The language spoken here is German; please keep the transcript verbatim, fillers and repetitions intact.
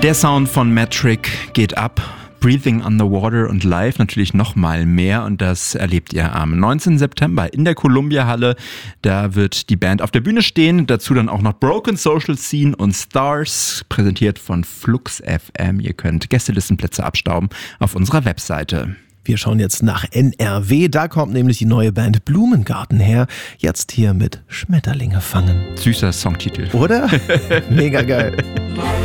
Der Sound von Metric geht ab. Breathing Underwater und live natürlich noch mal mehr und das erlebt ihr am neunzehnten September in der Columbia Halle. Da wird die Band auf der Bühne stehen, dazu dann auch noch Broken Social Scene und Stars, präsentiert von Flux F M. Ihr könnt Gästelistenplätze abstauben auf unserer Webseite. Wir schauen jetzt nach N R W, da kommt nämlich die neue Band Blumengarten her. Jetzt hier mit Schmetterlinge fangen. Süßer Songtitel. Oder? Mega geil.